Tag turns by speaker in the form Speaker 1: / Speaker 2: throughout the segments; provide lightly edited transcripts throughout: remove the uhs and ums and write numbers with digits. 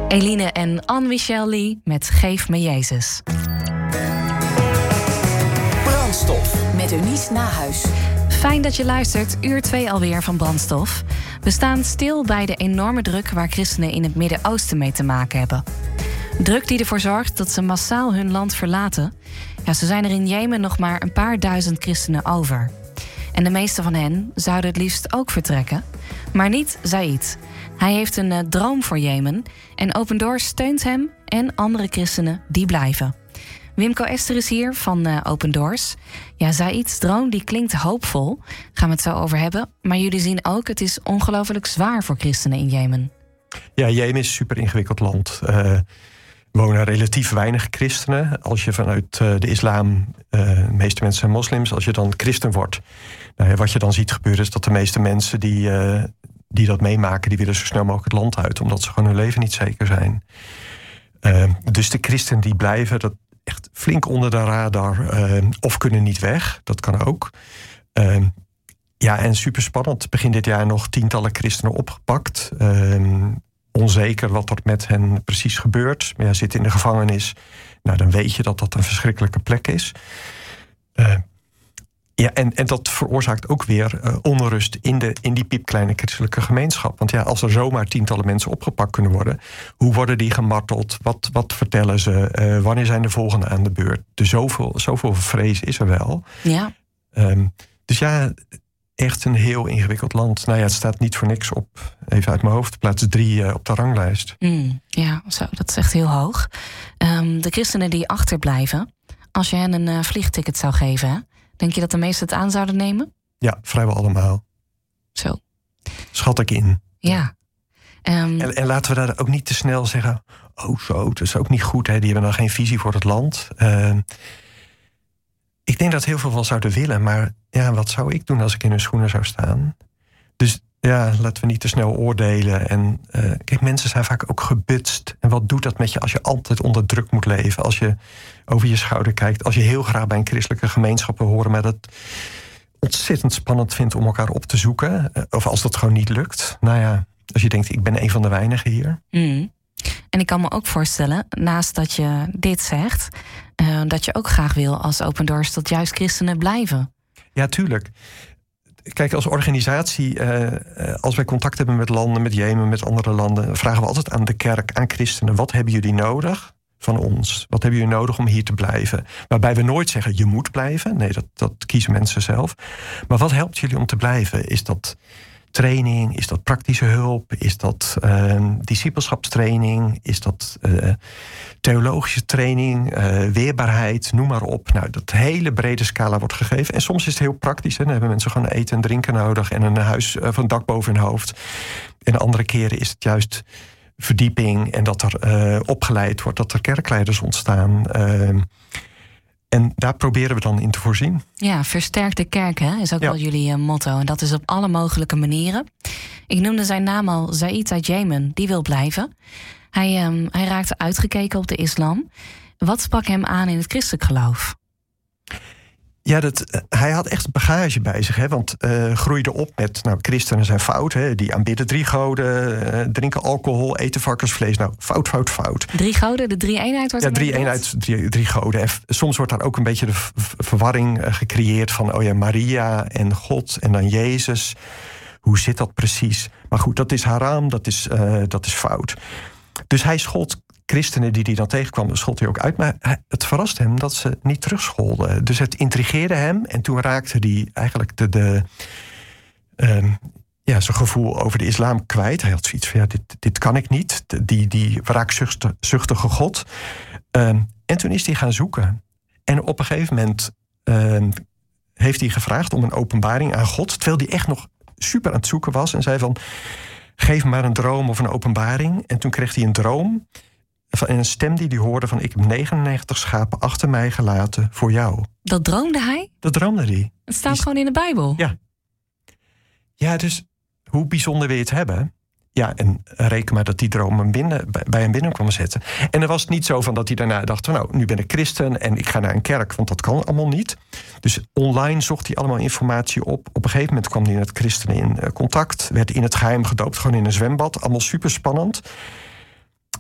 Speaker 1: Eline en Anne-Michelle Lee met Geef me Jezus.
Speaker 2: Brandstof met Eunice Nahuis.
Speaker 1: Fijn dat je luistert, uur 2 alweer van Brandstof. We staan stil bij de enorme druk waar christenen in het Midden-Oosten mee te maken hebben. Druk die ervoor zorgt dat ze massaal hun land verlaten. Ja, zo zijn er in Jemen nog maar een paar duizend christenen over. En de meeste van hen zouden het liefst ook vertrekken. Maar niet Zaid. Hij heeft een droom voor Jemen. En Open Doors steunt hem en andere christenen die blijven. Wimco Ester is hier van Open Doors. Ja, Zaid's droom die klinkt hoopvol. Gaan we het zo over hebben. Maar jullie zien ook, het is ongelooflijk zwaar voor christenen in Jemen.
Speaker 3: Ja, Jemen is een super ingewikkeld land. Wonen relatief weinig christenen. Als je vanuit de islam, de meeste mensen zijn moslims, als je dan christen wordt, nou ja, wat je dan ziet gebeuren is dat de meeste mensen die dat meemaken, die willen zo snel mogelijk het land uit, omdat ze gewoon hun leven niet zeker zijn. Dus de christenen die blijven, dat echt flink onder de radar, of kunnen niet weg, dat kan ook. Ja, en super spannend. Begin dit jaar nog tientallen christenen opgepakt. Onzeker wat er met hen precies gebeurt. Maar ja, zitten in de gevangenis. Nou, dan weet je dat dat een verschrikkelijke plek is. Ja, en dat veroorzaakt ook weer onrust in die piepkleine christelijke gemeenschap. Want ja, als er zomaar tientallen mensen opgepakt kunnen worden, hoe worden die gemarteld? Wat vertellen ze? Wanneer zijn de volgende aan de beurt? Dus zoveel vrees is er wel.
Speaker 1: Ja.
Speaker 3: Dus ja, echt een heel ingewikkeld land. Nou ja, het staat niet voor niks op, even uit mijn hoofd, plaats 3 op de ranglijst.
Speaker 1: Ja, zo, dat is echt heel hoog. De christenen die achterblijven, als je hen een vliegticket zou geven, hè, denk je dat de meesten het aan zouden nemen?
Speaker 3: Ja, vrijwel allemaal.
Speaker 1: Zo.
Speaker 3: Schat ik in.
Speaker 1: Ja.
Speaker 3: En laten we daar ook niet te snel zeggen, oh zo, dat is ook niet goed, hè, die hebben dan geen visie voor het land. Ik denk dat heel veel wel zouden willen, maar ja, wat zou ik doen als ik in hun schoenen zou staan? Dus ja, laten we niet te snel oordelen. En kijk, mensen zijn vaak ook gebutst. En wat doet dat met je als je altijd onder druk moet leven? Als je over je schouder kijkt. Als je heel graag bij een christelijke gemeenschap wil horen, maar dat ontzettend spannend vindt om elkaar op te zoeken. Of als dat gewoon niet lukt. Nou ja, als je denkt, ik ben een van de weinigen hier.
Speaker 1: En ik kan me ook voorstellen, naast dat je dit zegt, dat je ook graag wil als Open Doors dat juist christenen blijven. Ja,
Speaker 3: tuurlijk. Kijk, als organisatie, als wij contact hebben met landen, met Jemen, met andere landen, vragen we altijd aan de kerk, aan christenen, wat hebben jullie nodig van ons? Wat hebben jullie nodig om hier te blijven? Waarbij we nooit zeggen, je moet blijven. Nee, dat kiezen mensen zelf. Maar wat helpt jullie om te blijven? Is dat training? Is dat praktische hulp? Is dat discipelschapstraining? Is dat theologische training? Weerbaarheid? Noem maar op. Nou, dat hele brede scala wordt gegeven. En soms is het heel praktisch. Hè? Dan hebben mensen gewoon eten en drinken nodig en een huis of een dak boven hun hoofd. En andere keren is het juist verdieping en dat er opgeleid wordt, dat er kerkleiders ontstaan. En daar proberen we dan in te voorzien.
Speaker 1: Ja, versterkte kerk hè, is ook wel jullie motto. En dat is op alle mogelijke manieren. Ik noemde zijn naam al, Zaid uit Jemen. Die wil blijven. Hij raakte uitgekeken op de islam. Wat sprak hem aan in het christelijk geloof?
Speaker 3: Ja, hij had echt bagage bij zich. Hè, want groeide op met, christenen zijn fout. Hè, die aanbidden 3 goden, drinken alcohol, eten varkensvlees. Nou, fout.
Speaker 1: 3 goden, de 3-eenheid wordt er
Speaker 3: 3-eenheid, 3 goden. En soms wordt daar ook een beetje de verwarring gecreëerd van, oh ja, Maria en God en dan Jezus. Hoe zit dat precies? Maar goed, dat is haram, dat is fout. Dus hij schold christenen die dan tegenkwam, schold hij ook uit. Maar het verrast hem dat ze niet terugscholden. Dus het intrigeerde hem. En toen raakte hij eigenlijk zijn gevoel over de islam kwijt. Hij had zoiets van, dit kan ik niet. Die wraakzuchtige God. En toen is hij gaan zoeken. En op een gegeven moment heeft hij gevraagd om een openbaring aan God. Terwijl hij echt nog super aan het zoeken was. En zei van, geef me maar een droom of een openbaring. En toen kreeg hij een droom. En een stem die hij hoorde van, ik heb 99 schapen achter mij gelaten voor jou.
Speaker 1: Dat droomde hij?
Speaker 3: Dat droomde hij.
Speaker 1: Het staat gewoon in de Bijbel?
Speaker 3: Ja, dus hoe bijzonder wil je het hebben? Ja, en reken maar dat die droom bij hem binnen kwam zetten. En er was het niet zo van dat hij daarna dacht, nou, nu ben ik christen en ik ga naar een kerk, want dat kan allemaal niet. Dus online zocht hij allemaal informatie op. Op een gegeven moment kwam hij met christenen in contact. Werd in het geheim gedoopt, gewoon in een zwembad. Allemaal super spannend.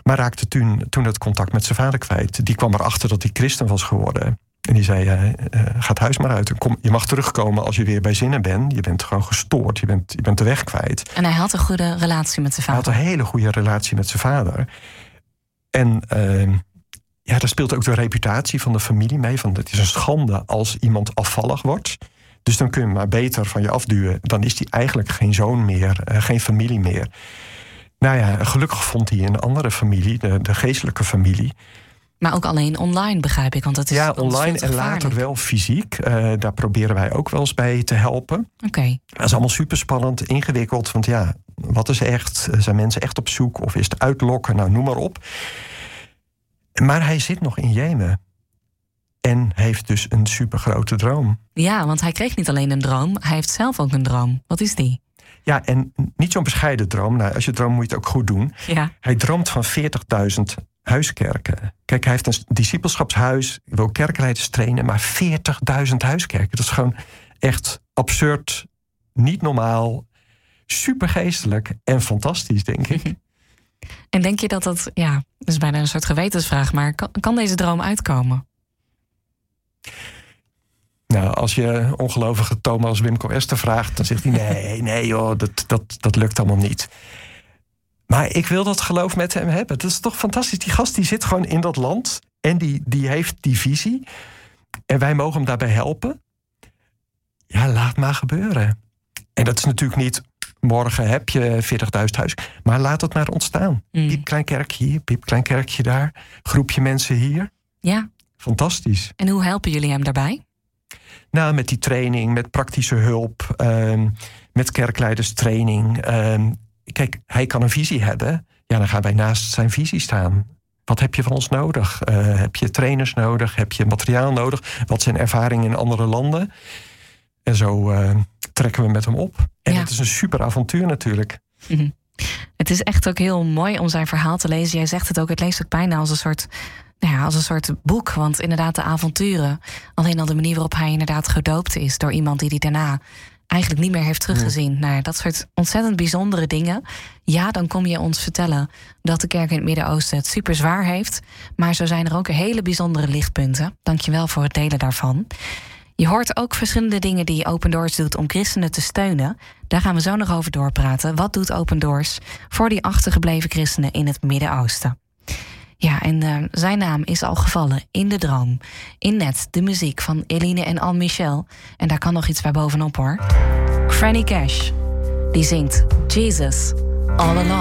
Speaker 3: Maar raakte toen het contact met zijn vader kwijt. Die kwam erachter dat hij christen was geworden. En die zei, ga het huis maar uit. Je mag terugkomen als je weer bij zinnen bent. Je bent gewoon gestoord, je bent de weg kwijt.
Speaker 1: En hij had een goede relatie met zijn vader.
Speaker 3: Hij had een hele goede relatie met zijn vader. En daar speelt ook de reputatie van de familie mee. Van, het is een schande als iemand afvallig wordt. Dus dan kun je hem maar beter van je afduwen. Dan is hij eigenlijk geen zoon meer, geen familie meer. Nou ja, gelukkig vond hij een andere familie, de geestelijke familie.
Speaker 1: Maar ook alleen online, begrijp ik. Want dat is
Speaker 3: online en later wel fysiek. Daar proberen wij ook wel eens bij te helpen.
Speaker 1: Oké.
Speaker 3: Dat is allemaal super spannend, ingewikkeld. Want ja, wat is echt? Zijn mensen echt op zoek? Of is het uitlokken? Nou, noem maar op. Maar hij zit nog in Jemen. En heeft dus een supergrote droom.
Speaker 1: Ja, want hij kreeg niet alleen een droom. Hij heeft zelf ook een droom. Wat is die?
Speaker 3: Ja, en niet zo'n bescheiden droom. Nou, als je droomt moet je het ook goed doen.
Speaker 1: Ja.
Speaker 3: Hij droomt van 40.000 huiskerken. Kijk, hij heeft een discipelschapshuis, wil kerkleiders trainen, maar 40.000 huiskerken. Dat is gewoon echt absurd, niet normaal, supergeestelijk en fantastisch, denk ik.
Speaker 1: En denk je dat is bijna een soort gewetensvraag, maar kan deze droom uitkomen?
Speaker 3: Nou, als je ongelovige Thomas Wimco Ester vraagt, dan zegt hij nee joh, dat lukt allemaal niet. Maar ik wil dat geloof met hem hebben. Dat is toch fantastisch. Die gast die zit gewoon in dat land en die heeft die visie. En wij mogen hem daarbij helpen. Ja, laat maar gebeuren. En dat is natuurlijk niet, morgen heb je 40.000 huis. Maar laat het maar ontstaan. Piepklein kerkje hier, piepklein kerkje daar. Groepje mensen hier.
Speaker 1: Ja.
Speaker 3: Fantastisch.
Speaker 1: En hoe helpen jullie hem daarbij?
Speaker 3: Nou, met die training, met praktische hulp, met kerkleiderstraining. Kijk, hij kan een visie hebben. Ja, dan gaan wij naast zijn visie staan. Wat heb je van ons nodig? Heb je trainers nodig? Heb je materiaal nodig? Wat zijn ervaringen in andere landen? En zo trekken we met hem op. En het is een super avontuur natuurlijk.
Speaker 1: Mm-hmm. Het is echt ook heel mooi om zijn verhaal te lezen. Jij zegt het ook, het leest ook bijna als een soort boek. Want inderdaad de avonturen. Alleen al de manier waarop hij inderdaad gedoopt is door iemand die daarna eigenlijk niet meer heeft teruggezien. Nou, dat soort ontzettend bijzondere dingen. Ja, dan kom je ons vertellen dat de kerk in het Midden-Oosten het super zwaar heeft. Maar zo zijn er ook hele bijzondere lichtpunten. Dank je wel voor het delen daarvan. Je hoort ook verschillende dingen die Open Doors doet om christenen te steunen. Daar gaan we zo nog over doorpraten. Wat doet Open Doors voor die achtergebleven christenen in het Midden-Oosten? Ja, en zijn naam is al gevallen in de droom. In net de muziek van Eline en Anne Michel. En daar kan nog iets bij bovenop hoor. Granny Cash, die zingt Jesus All Along.